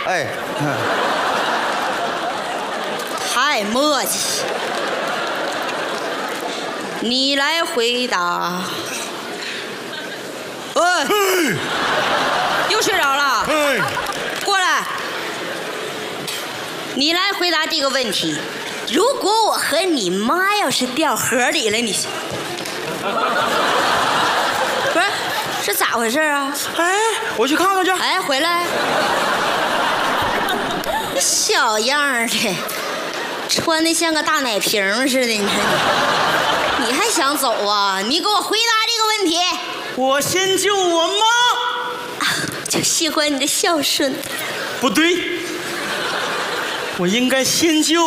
哎， 太磨叽。你来回答。哎，又睡着了。 哎， 过来，你来回答这个问题。如果我和你妈要是掉河里了，你不是是咋回事啊？ 哎，我去看看去。 哎，回来，小样儿的，穿的像个大奶瓶似的，你说你还想走啊？你给我回答这个问题。 我先救我妈。 就喜欢你的孝顺。 不对，我应该先救。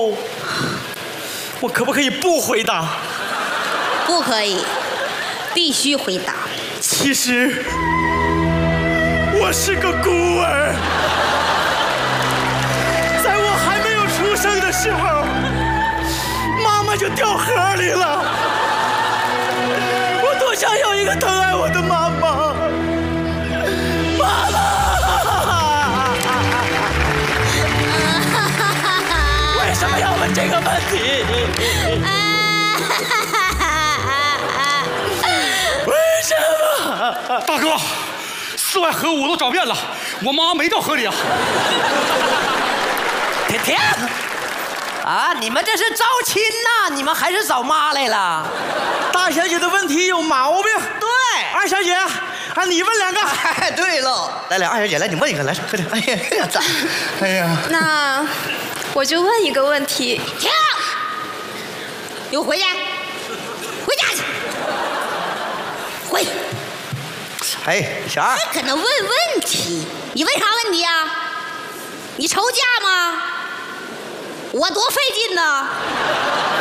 我可不可以不回答？ 不可以，必须回答。 其实我是个孤儿，在我还没有出生的时候，妈妈就掉河里了。我多想有一个疼爱我的妈妈。妈妈，为什么要问这个问题？为什么？ 大哥，四外河我都找遍了，我妈没掉河里啊。 甜甜，啊，你们这是招亲呐？你们还是找妈来了？ 大小姐的问题有毛病。 对， 二小姐，啊，你问两个。 哎，对喽，来，二小姐，来，你问一个，来，快点。哎呀，咋？ 哎呀， 那我就问一个问题。 停！给我回去，回家去，回。 哎，小二， 还搁那问问题？你问啥问题啊？你愁嫁吗？我多费劲呢。